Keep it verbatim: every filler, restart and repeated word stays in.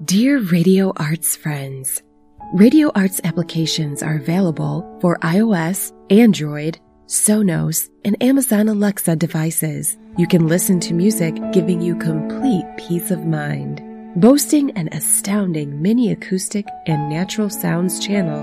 Dear Radio Arts friends, Radio Arts applications are available for iOS, Android, Sonos, and Amazon Alexa devices. You can listen to music giving you complete peace of mind. Boasting an astounding mini acoustic and natural sounds channel